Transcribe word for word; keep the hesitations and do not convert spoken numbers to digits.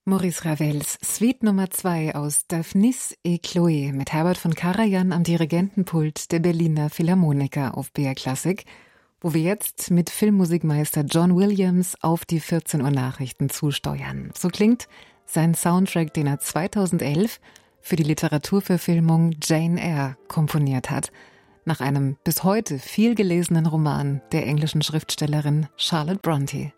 Maurice Ravels Suite Nummer zwei aus Daphnis et Chloé mit Herbert von Karajan am Dirigentenpult der Berliner Philharmoniker auf B R Klassik, wo wir jetzt mit Filmmusikmeister John Williams auf die vierzehn Uhr Nachrichten zusteuern. So klingt sein Soundtrack, den er zweitausendelf für die Literaturverfilmung Jane Eyre komponiert hat, nach einem bis heute viel gelesenen Roman der englischen Schriftstellerin Charlotte Brontë.